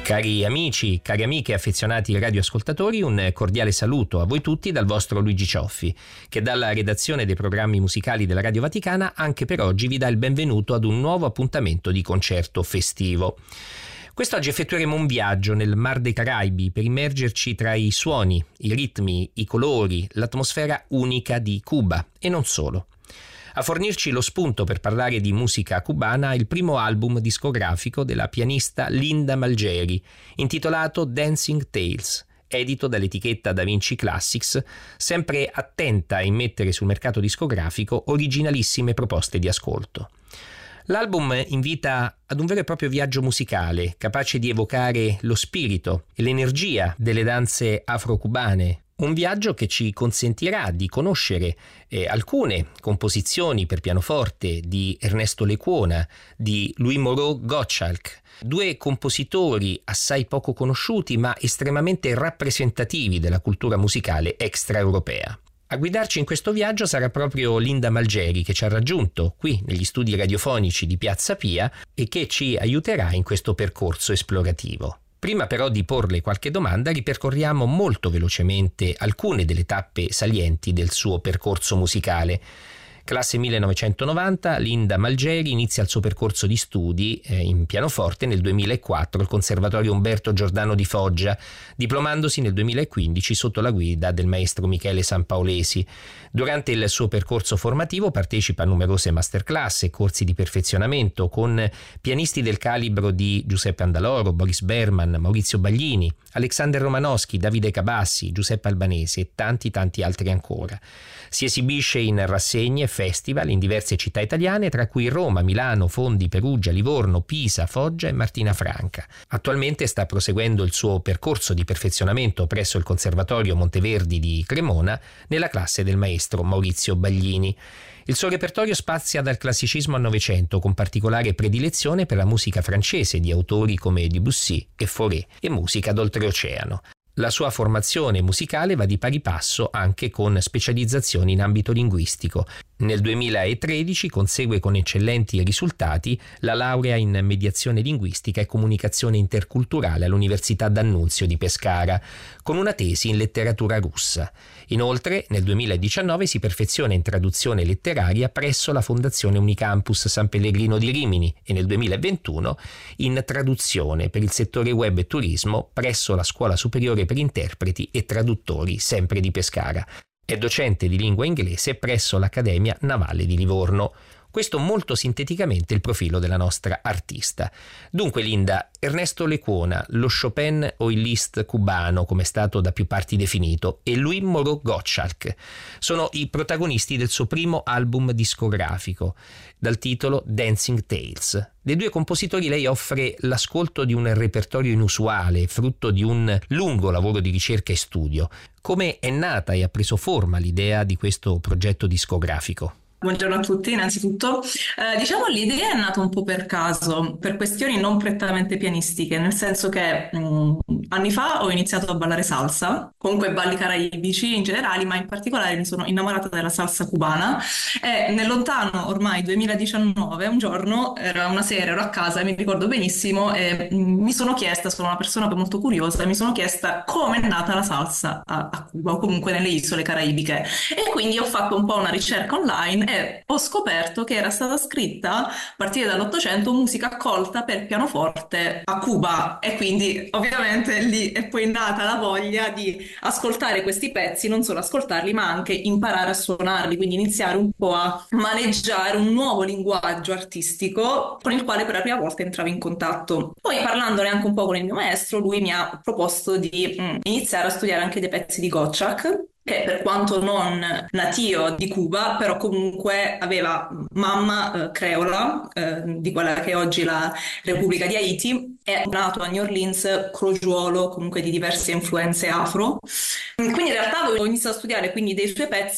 Cari amici, cari amiche affezionati radioascoltatori, un cordiale saluto a voi tutti dal vostro Luigi Cioffi, che dalla redazione dei programmi musicali della Radio Vaticana anche per oggi vi dà il benvenuto ad un nuovo appuntamento di concerto festivo. Quest'oggi effettueremo un viaggio nel Mar dei Caraibi per immergerci tra i suoni, i ritmi, i colori, l'atmosfera unica di Cuba e non solo. A fornirci lo spunto per parlare di musica cubana il primo album discografico della pianista Linda Malgeri, intitolato Dancing Tales, edito dall'etichetta Da Vinci Classics, sempre attenta a immettere sul mercato discografico originalissime proposte di ascolto. L'album invita ad un vero e proprio viaggio musicale, capace di evocare lo spirito e l'energia delle danze afro-cubane. Un viaggio che ci consentirà di conoscere alcune composizioni per pianoforte di Ernesto Lecuona, di Louis-Moreau Gottschalk, due compositori assai poco conosciuti ma estremamente rappresentativi della cultura musicale extraeuropea. A guidarci in questo viaggio sarà proprio Linda Malgeri, che ci ha raggiunto qui negli studi radiofonici di Piazza Pia e che ci aiuterà in questo percorso esplorativo. Prima però di porle qualche domanda, ripercorriamo molto velocemente alcune delle tappe salienti del suo percorso musicale. Classe 1990, Linda Malgeri inizia il suo percorso di studi in pianoforte nel 2004 al Conservatorio Umberto Giordano di Foggia, diplomandosi nel 2015 sotto la guida del maestro Michele Sampaolesi. Durante il suo percorso formativo partecipa a numerose masterclass e corsi di perfezionamento con pianisti del calibro di Giuseppe Andaloro, Boris Berman, Maurizio Baglini, Alexander Romanowski, Davide Cabassi, Giuseppe Albanese e tanti altri ancora. Si esibisce in rassegne e festival in diverse città italiane, tra cui Roma, Milano, Fondi, Perugia, Livorno, Pisa, Foggia e Martina Franca. Attualmente sta proseguendo il suo percorso di perfezionamento presso il Conservatorio Monteverdi di Cremona nella classe del maestro Maurizio Baglini. Il suo repertorio spazia dal classicismo al Novecento, con particolare predilezione per la musica francese di autori come Debussy e Fauré e musica d'oltreoceano. La sua formazione musicale va di pari passo anche con specializzazioni in ambito linguistico. Nel 2013 consegue con eccellenti risultati la laurea in mediazione linguistica e comunicazione interculturale all'Università D'Annunzio di Pescara, con una tesi in letteratura russa. Inoltre, nel 2019 si perfeziona in traduzione letteraria presso la Fondazione Unicampus San Pellegrino di Rimini e nel 2021 in traduzione per il settore web e turismo presso la Scuola Superiore per Interpreti e Traduttori, sempre di Pescara. È docente di lingua inglese presso l'Accademia Navale di Livorno. Questo molto sinteticamente il profilo della nostra artista. Dunque Linda, Ernesto Lecuona, lo Chopin o il Liszt cubano, come è stato da più parti definito, e Louis-Moreau Gottschalk sono i protagonisti del suo primo album discografico, dal titolo Dancing Tales. Dei due compositori lei offre l'ascolto di un repertorio inusuale, frutto di un lungo lavoro di ricerca e studio. Come è nata e ha preso forma l'idea di questo progetto discografico? Buongiorno a tutti, innanzitutto. Diciamo l'idea è nata un po' per caso, per questioni non prettamente pianistiche, nel senso che anni fa ho iniziato a ballare salsa, comunque balli caraibici in generale, ma in particolare mi sono innamorata della salsa cubana e nel lontano ormai 2019, un giorno, era una sera, ero a casa, mi ricordo benissimo, e mi sono chiesta, sono una persona molto curiosa, mi sono chiesta come è nata la salsa a Cuba o comunque nelle isole caraibiche, e quindi ho fatto un po' una ricerca online e ho scoperto che era stata scritta a partire dall'Ottocento musica colta per pianoforte a Cuba, e quindi ovviamente lì è poi nata la voglia di ascoltare questi pezzi, non solo ascoltarli ma anche imparare a suonarli, quindi iniziare un po' a maneggiare un nuovo linguaggio artistico con il quale per la prima volta entravo in contatto. Poi parlandone anche un po' con il mio maestro, lui mi ha proposto di iniziare a studiare anche dei pezzi di Gottschalk, che per quanto non natio di Cuba, però comunque aveva mamma creola, di quella che è oggi la Repubblica di Haiti, è nato a New Orleans, crogiuolo comunque di diverse influenze afro. Quindi in realtà avevo iniziato a studiare quindi dei suoi pezzi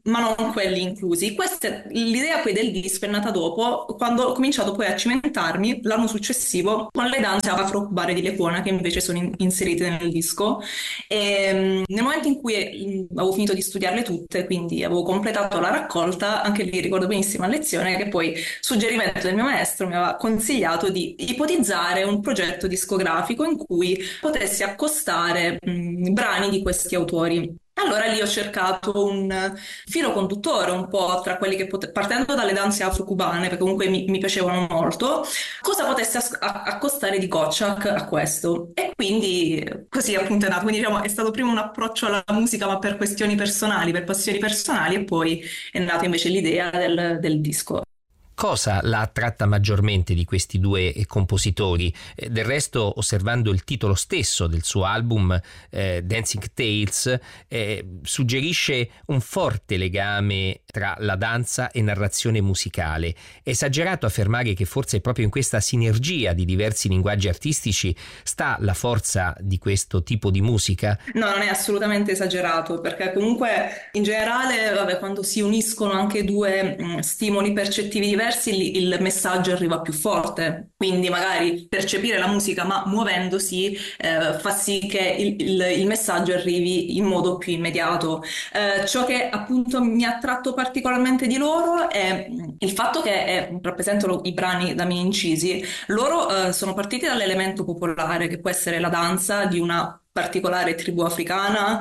ma non quelli inclusi. L'idea poi del disco è nata dopo, quando ho cominciato poi a cimentarmi l'anno successivo con le danze afro-cubane di Lecuona che invece sono inserite nel disco. E, nel momento in cui avevo finito di studiarle tutte, quindi avevo completato la raccolta, anche lì ricordo benissimo a lezione che poi, suggerimento del mio maestro, mi aveva consigliato di ipotizzare un progetto discografico in cui potessi accostare brani di questi autori. Allora lì ho cercato un filo conduttore un po' tra quelli che partendo dalle danze afro-cubane, perché comunque mi piacevano molto, cosa potesse accostare di Gottschalk a questo. E quindi così appunto è nato. Quindi diciamo è stato prima un approccio alla musica, ma per questioni personali, per passioni personali, e poi è nata invece l'idea del disco. Cosa l'ha attratta maggiormente di questi due compositori? Del resto, osservando il titolo stesso del suo album, Dancing Tales, suggerisce un forte legame tra la danza e narrazione musicale. È esagerato affermare che forse proprio in questa sinergia di diversi linguaggi artistici sta la forza di questo tipo di musica? No, non è assolutamente esagerato, perché comunque in generale, vabbè, quando si uniscono anche due stimoli percettivi diversi, il messaggio arriva più forte. Quindi magari percepire la musica ma muovendosi fa sì che il messaggio arrivi in modo più immediato. Ciò che appunto mi ha attratto particolarmente di loro è il fatto che rappresentano i brani da me incisi. Loro sono partiti dall'elemento popolare, che può essere la danza di una particolare tribù africana,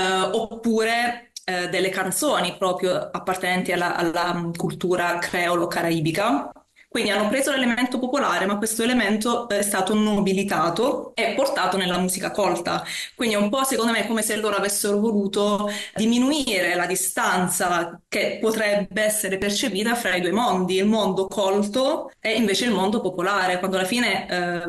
oppure delle canzoni proprio appartenenti alla cultura creolo-caraibica. Quindi hanno preso l'elemento popolare, ma questo elemento è stato nobilitato e portato nella musica colta. Quindi è un po', secondo me, come se loro avessero voluto diminuire la distanza che potrebbe essere percepita fra i due mondi, il mondo colto e invece il mondo popolare, quando alla fine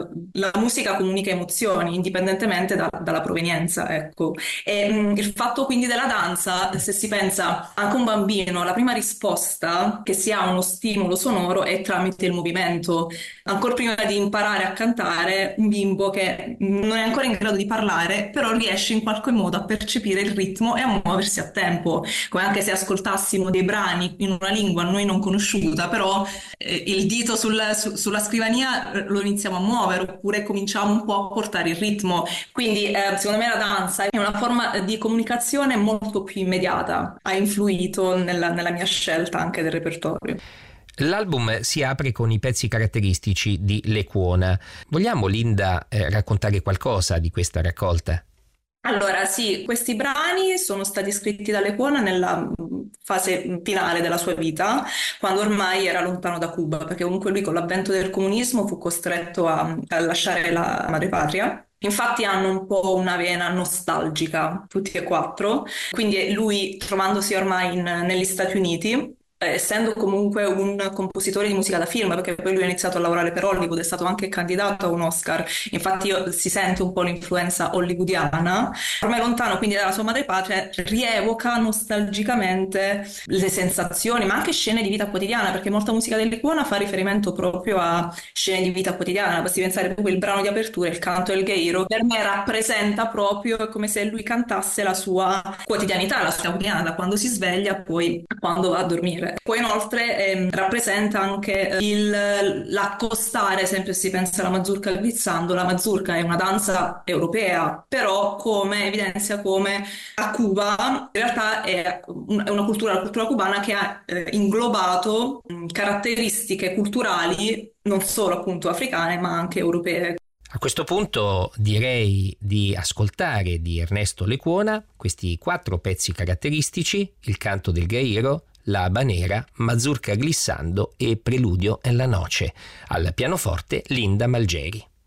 la musica comunica emozioni, indipendentemente dalla provenienza, ecco. E il fatto quindi della danza, se si pensa anche a un bambino, la prima risposta che si ha a uno stimolo sonoro è tramite il movimento. Ancora prima di imparare a cantare, un bimbo che non è ancora in grado di parlare, però riesce in qualche modo a percepire il ritmo e a muoversi a tempo, come anche se ascoltassimo dei brani in una lingua a noi non conosciuta, però il dito sulla scrivania lo iniziamo a muovere, oppure cominciamo un po' a portare il ritmo. Quindi secondo me la danza è una forma di comunicazione molto più immediata, ha influito nella mia scelta anche del repertorio. L'album si apre con i pezzi caratteristici di Lecuona. Vogliamo, Linda, raccontare qualcosa di questa raccolta? Allora, sì, questi brani sono stati scritti da Lecuona nella fase finale della sua vita, quando ormai era lontano da Cuba, perché comunque lui con l'avvento del comunismo fu costretto a lasciare la madrepatria. Infatti hanno un po' una vena nostalgica, tutti e quattro, quindi lui trovandosi ormai negli Stati Uniti, essendo comunque un compositore di musica da film, perché poi lui ha iniziato a lavorare per Hollywood, è stato anche candidato a un Oscar, infatti si sente un po' l'influenza hollywoodiana, ormai lontano quindi dalla sua madrepatria, rievoca nostalgicamente le sensazioni, ma anche scene di vita quotidiana, perché molta musica del Lecuona fa riferimento proprio a scene di vita quotidiana. Basti pensare proprio il brano di apertura, il canto del Gheiro, per me rappresenta proprio come se lui cantasse la sua quotidianità, la sua quotidiana, da quando si sveglia poi a quando va a dormire. Poi inoltre rappresenta anche l'accostare, sempre se si pensa alla mazurka glissando, la mazurka è una danza europea, però evidenzia come a Cuba in realtà è una cultura, la cultura cubana che ha inglobato caratteristiche culturali non solo appunto africane ma anche europee. A questo punto direi di ascoltare di Ernesto Lecuona questi 4 pezzi caratteristici: il canto del Gairo, la habanera, mazurka glissando e preludio en la noce. Al pianoforte Linda Malgeri.